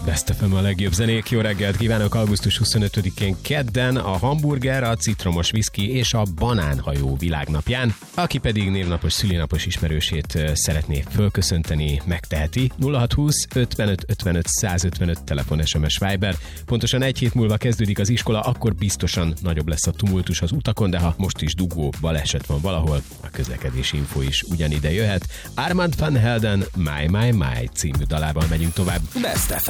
Best FM a legjobb zenék. Jó reggelt kívánok! Augusztus 25-én kedden a hamburger, a citromos viszki és a banánhajó világnapján. Aki pedig névnapos, szülinapos ismerősét szeretné fölköszönteni, megteheti. 0620 55 55 155 telefon, SMS, Viber. Pontosan egy hét múlva kezdődik az iskola, akkor biztosan nagyobb lesz a tumultus az utakon, de ha most is dugó, baleset van valahol, a közlekedési info is ugyanide jöhet. Armand van Helden My című dalában megyünk tovább. Best FM.